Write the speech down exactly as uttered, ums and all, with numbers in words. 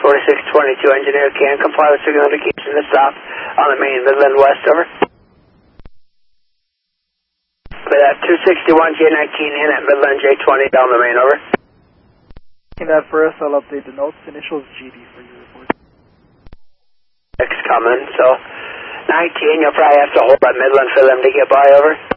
forty-six twenty-two, engineer can comply with signal indication to stop on the main Midland West, over. For that two sixty-one J nineteen in at Midland J twenty down the main, over. In that for us, I'll update the notes, initials G D for your report. X coming, so nineteen, you'll probably have to hold at Midland for them to get by, over.